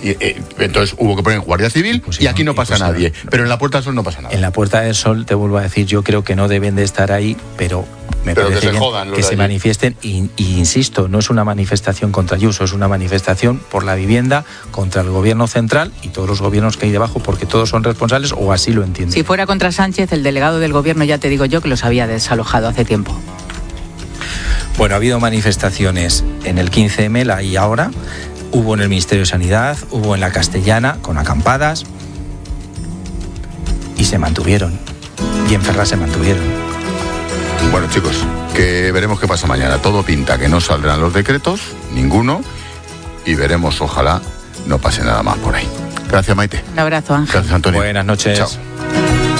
Y, entonces hubo que poner Guardia Civil y aquí no pasa nadie. Pero en la Puerta del Sol no pasa nada. En la Puerta del Sol, te vuelvo a decir, yo creo que no deben de estar ahí, pero me parece que se bien jodan que se manifiesten. Y insisto, no es una manifestación contra Ayuso, es una manifestación por la vivienda, contra el gobierno central y todos los gobiernos que hay debajo, porque todos son responsables, o así lo entiendo. Si fuera contra Sánchez, el delegado del gobierno, ya te digo yo, que los había desalojado hace tiempo. Bueno, ha habido manifestaciones en el 15M, la y ahora, hubo en el Ministerio de Sanidad, hubo en la Castellana, con acampadas, y se mantuvieron. Y en Ferraz se mantuvieron. Bueno, chicos, que veremos qué pasa mañana. Todo pinta que no saldrán los decretos, ninguno, y veremos, ojalá, no pase nada más por ahí. Gracias, Maite. Un abrazo, Ángel. Gracias, Antonio. Buenas noches. Chao.